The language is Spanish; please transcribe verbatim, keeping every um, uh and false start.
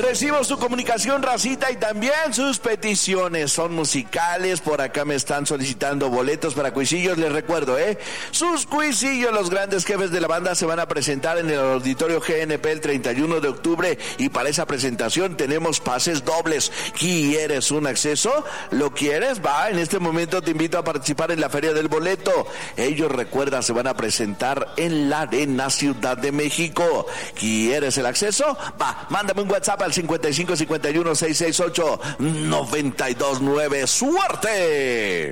Recibo su comunicación, racita, y también sus peticiones. Son musicales. Por acá me están solicitando boletos para Cuisillos. Les recuerdo, ¿eh? Sus Cuisillos, los grandes jefes de la banda, se van a presentar en el Auditorio G N P el treinta y uno de octubre. Y para esa presentación tenemos pases dobles. ¿Quieres un acceso? ¿Lo quieres? Va, en este momento te invito a participar en la Feria del Boleto. Ellos, recuerda, se van a presentar en la Arena Ciudad de México. ¿Quieres el acceso? Va, mándame un WhatsApp al cincuenta y cinco cincuenta y uno seiscientos sesenta y ocho noventa y dos nueve. ¡Suerte!